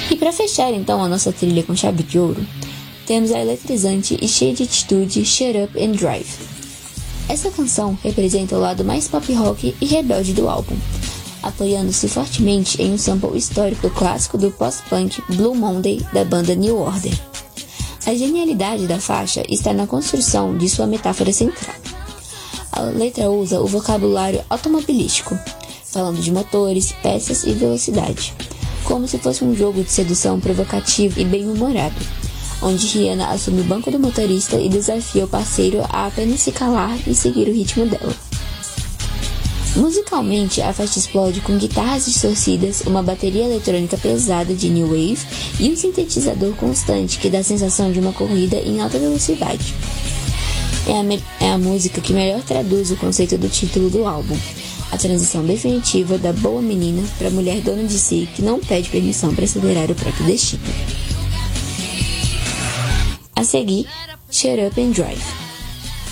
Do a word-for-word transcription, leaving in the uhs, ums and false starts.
E para fechar então a nossa trilha com chave de ouro, temos a eletrizante e cheia de atitude Shut Up and Drive. Essa canção representa o lado mais pop rock e rebelde do álbum, apoiando-se fortemente em um sample histórico clássico do post-punk Blue Monday da banda New Order. A genialidade da faixa está na construção de sua metáfora central. A letra usa o vocabulário automobilístico, falando de motores, peças e velocidade, como se fosse um jogo de sedução provocativo e bem-humorado, onde Rihanna assume o banco do motorista e desafia o parceiro a apenas se calar e seguir o ritmo dela. Musicalmente, a faixa explode com guitarras distorcidas, uma bateria eletrônica pesada de new wave e um sintetizador constante que dá a sensação de uma corrida em alta velocidade. É a, me- é a música que melhor traduz o conceito do título do álbum, a transição definitiva da boa menina para a mulher dona de si que não pede permissão para acelerar o próprio destino. A seguir, Shut Up and Drive.